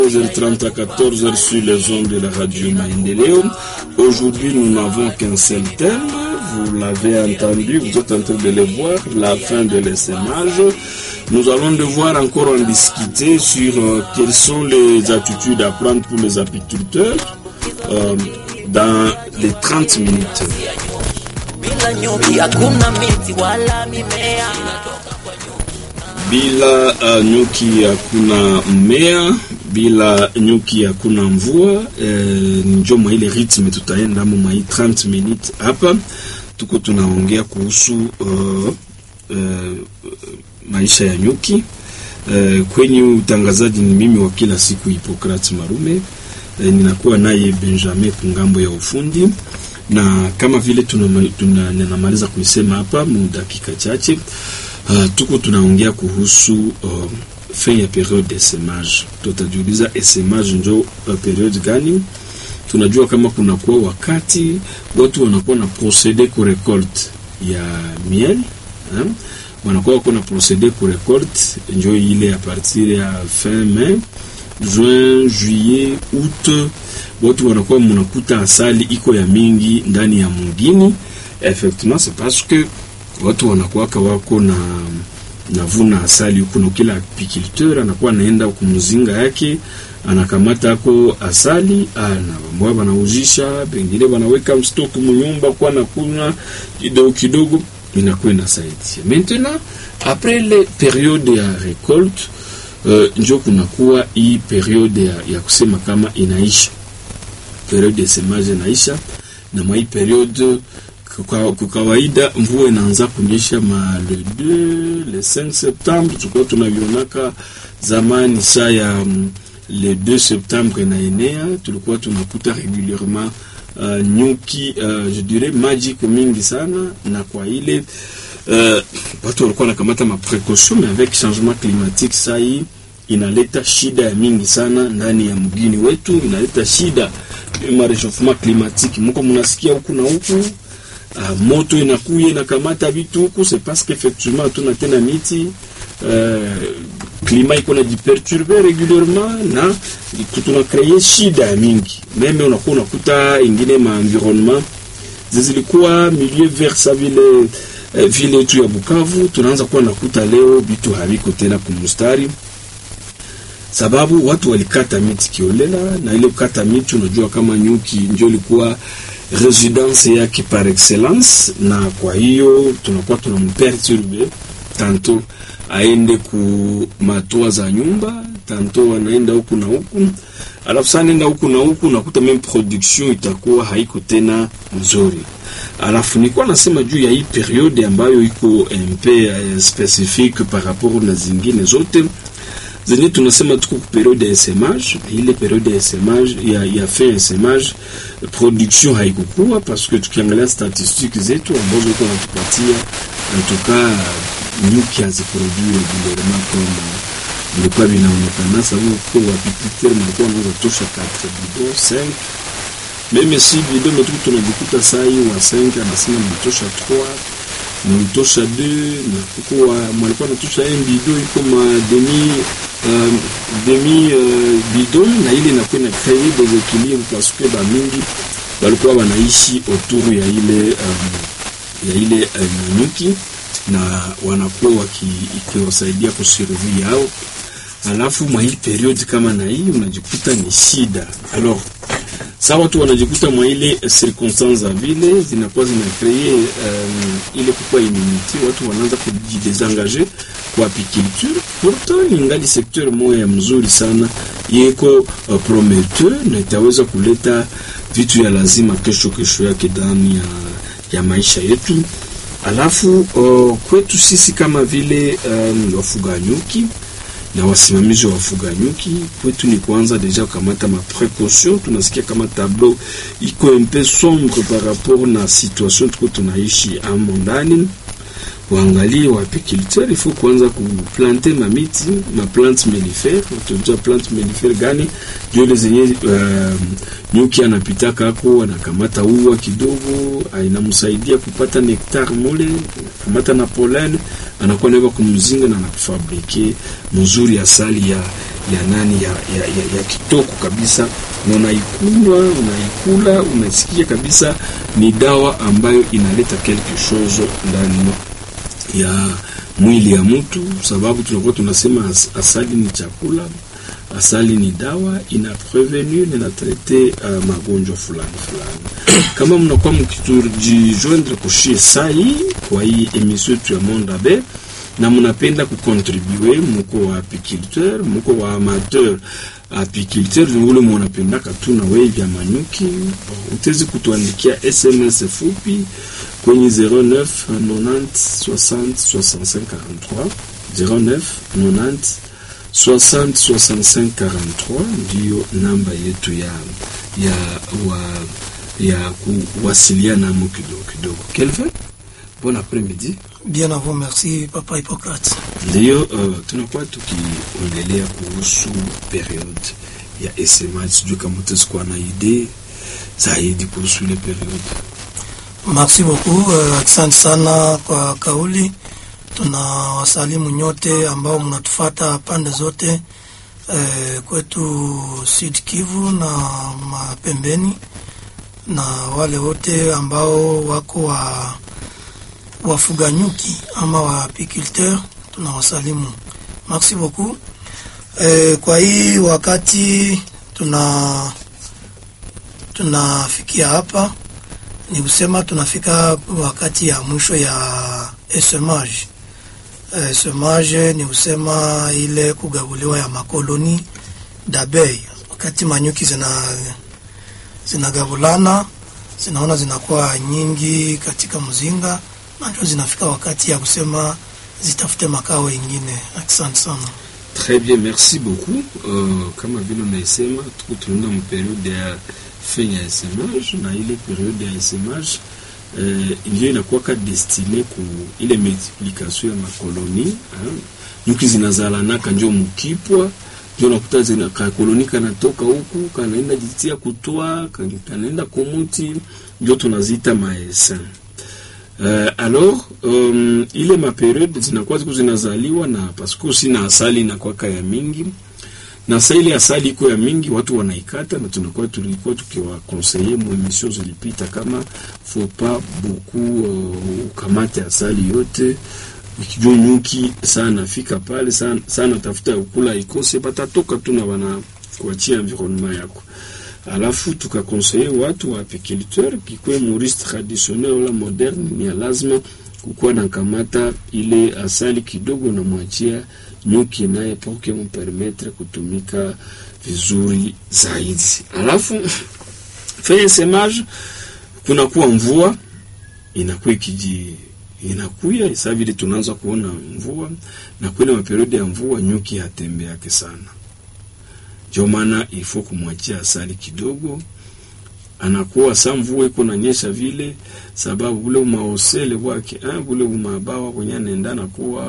11h30 à 14h sur les ondes de la radio Maendeleo. Aujourd'hui, nous n'avons qu'un seul thème. Vous l'avez entendu, vous êtes en train de le voir, la fin de l'essaimage. Nous allons devoir encore en discuter sur quelles sont les attitudes à prendre pour les apiculteurs dans les 30 minutes. Bila nyuki hakuna mmea, bila nyuki hakuna mvua. Ndio ile ritme tutaenda mwa 30 minutes hapa. Tuko tunaongea kuhusu maisha ya nyuki. Kwenye utangazaji ni mimi wa kila siku Hippocrates Marume. Ninakuwa naye Benjamin kungambo ya ufundi. Na kama vile tunamaliza kuisema hapa muda dakika chache, tuko tunaongea kuhusu fin ya periode d'essaimage. Tutajiuliza essaimage ndio periode gani? Tunajua kama kuna kwa wakati watu wanakuwa na procéder ku récolte ya miel, wanakuwa kuna procéder ku récolte ndio ile à partir ya fin mai, juin, juillet, août. Watu wanakuwa mnakuta asali iko ya mingi ndani ya mungini. Effectivement, c'est parce que watu wanakuwa wako na navuna asali huko, na kila apiculteur anakuwa naenda kumzinga yake, anakamata ako asali na wao wanauzisha, pengine wanaweka mstock mnyumba kwa na kuna kidogo kidogo inakwenda saidi. Maintenant, après les périodes ya récolte, ndio kunakuwa hii periode ya kusema kama inaisha. Periode de semage inaisha, na mwa hii periode kwa kawaida mvua inaanza kunyesha le 2, le 5 septembre. Tukao tunavionaka zamani saa ya le 2 septembre inaenea, tulikuwa tunakuta régulièrement nyuki, je dirais maji mingi sana. Na kwa ile watu walikuwa nakamata ma précaution, mais avec changement climatique saa hii inaleta shida ya mingi sana ndani ya mgini wetu, inaleta shida ya réchauffement climatique. Mko mnasikia huku na huku, moto inakuye na kamata vitu huku, c'est parce qu'effectivement tuna tena miti, climat iko na perturber régulièrement, na tuna créer shida ya mingi. Meme unakuwa unakuta ingine ma environnement zilikuwa milieu vers sa vile yetu ya Bukavu, tunaanza kuwa nakuta leo vitu haviko tena kumustari, sababu watu walikata miti kiolela. Na ile kukata miti, unajua kama nyuki ndio ilikuwa residence yake par excellence, na kwa hiyo tunakuwa tunamperturbe, tanto aende ku matoa za nyumba, tanto anaenda huku na huku. Alafu sana nenda huku na huku, nakuta même production itakuwa haiko tena nzuri. Alafu nilikuwa nasema juu ya hii periode ambayo iko un peu spécifique par rapport na zingine zote zenye tunasema tuko periode ya essaimage. Ile periode ya essaimage ya fin ya essaimage, production haikukua, parce que tukiangalia statistiques zetu ambazo iko natupatia, en tout cas nyuki haziproduire régulièrement comme ilikuwa vinaonekana, sababu kwa apiculteur mlikuwa wanaweza tosha 4 bidons 5, meme si bidon metu tunajikuta saa hii wa 5 anasema mtosha 3, mtosha 2, na kwa mlikuwa natosha 1 bidon iko ma demi bidon, na ile inakuwa na créer des équilibres, parce que ba mingi walikuwa wanaishi autour ya ile nyuki, na wanakuwa wakiwasaidia kusurvivre yao. Alafu mwa hii periode kama na hii unajikuta ni shida. Alors sawa watu wanajikuta mwa ile circonstances vile zinakuwa zinacreer ile kukua immunity, watu wanaanza kujidesengager kwa apiculture. Pourtant ingali secteur moja mzuri sana, yeko prometteur, na itaweza kuleta vitu ya lazima kesho yake ndani ya maisha yetu. Alafu kwetu sisi kama vile wafuga nyuki na wasimamizi wa wafuga nyuki, kwetu ni kuanza deja kamata ma précaution. Tunasikia kama tableau iko un peu sombre par rapport na situation tuko tunaishi amo ndani. Waangalie wa apiculteur, il faut kuanza kuplanter mamiti, ma plante mellifère. Tunajua plant mellifère gani? Ndio zenye nyuki anapita kako, anakamata ua kidogo, inamsaidia kupata nectar mole, kamata na pollen, anakuwa naenda kumzinga na anakufabrike mzuri asali ya nani ya kitoko kabisa, na unaikunywa, unaikula, unasikia kabisa ni dawa ambayo inaleta quelque chose ndani ya mwili ya mtu, sababu tunakuwa tunasema asali ni chakula, asali ni dawa, ina prevenir na traiter magonjwa fulani. Kama mnakuwa mkitujijoindre kushie sai kwa hii emission tu ya Monde Abe na mnapenda kucontribuer, mko wa apiculteur, mko wa amateur apiculteur, ule mnapendaka tu na wewe vya manyuki, utezi kutuandikia SMS fupi kwenye 09 90 60 65 43 09 90 60 65 43 ndio namba yetu ya kuwasiliana mo kidogo. Kelvin, bon après-midi. Bien à vous, merci Papa Hippocrate. Ndio tunakuwa tukiongelea kuhusu periode ya SMA, sijui kama mtakuwa na idea zaidi kuhusu ile periode. Merci beaucoup, asante sana kwa kauli. Tunawasalimu nyote ambao mnatufuata pande zote kwetu Sud Kivu na mapembeni, na wale wote ambao wako wafuga nyuki ama wa apiculteur, tunawasalimu. Merci beaucoup. Kwa hii wakati tunafikia hapa, ni kusema tunafika wakati ya mwisho ya esemage. Esemage ni kusema ile kugabuliwa ya makoloni d'abeille. Wakati manyuki zinagabulana, zinaona zinakuwa nyingi katika mzinga, na ndio zinafika wakati ya kusema zitafute makao mengine. Asante sana. Très bien, merci beaucoup. Kama vile unaisema, tunaenda mu periode ya fin ya esemage, na ile periode ya esemage ndio inakuwa destiné ku ile multiplication ya makoloni. Nyuki zinazalana kanjo mukipwa, ndio nakuta zina koloni kanatoka huku kanaenda jitia kutoa, kanaenda kumuti, ndio tunazita maesa. Alors ile ma periode zinakuwa zinazaliwa, na parce que sina asali na kwa ya mingi, na sasa ile asali iko ya mingi watu wanaikata, na tulikuwa tukiwa conseiller mu emission zilipita kama faut pas beaucoup kamata asali yote, ukijua nyuki sana fika pale sana tafuta ukula ikose batatoka tu na wana kuachia environnement yako. Alafu tukakonseiller watu wa apiculteur kikwe muriste traditionnel wala moderne, ni lazima kukuwa na kamata ile asali kidogo na mwachia nyuki naye poke mu permettre kutumika vizuri zaidi. Alafu fin semage kuna kuwa mvua inakuwa inakuya sasa vile tunaanza kuona mvua, na kule maperiode ya mvua nyuki hatembea yake sana. Ndio maana ifo kumwachia asali kidogo, anakuwa saa mvua iko nanyesha vile, sababu ule maosele wake ule mabawa kwenye anaenda na kuwa